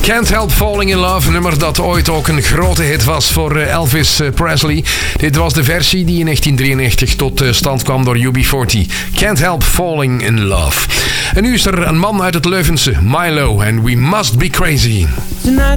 Can't Help Falling in Love, een nummer dat ooit ook een grote hit was voor Elvis Presley. Dit was de versie die in 1993 tot stand kwam door UB40. Can't Help Falling in Love. En nu is er een man uit het Leuvense, Milo, en We Must Be Crazy.